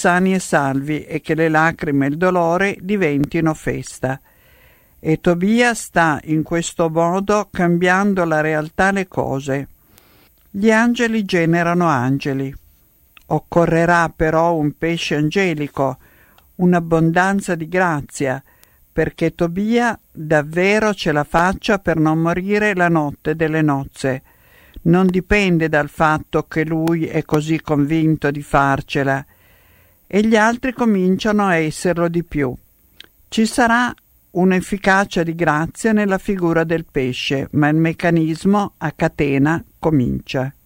sani e salvi e che le lacrime e il dolore diventino festa. E Tobia sta in questo modo cambiando la realtà le cose. Gli angeli generano angeli. Occorrerà però un pesce angelico, un'abbondanza di grazia, perché Tobia davvero ce la faccia per non morire la notte delle nozze. Non dipende dal fatto che lui è così convinto di farcela, e gli altri cominciano a esserlo di più. Ci sarà un'efficacia di grazia nella figura del pesce, ma il meccanismo a catena comincia.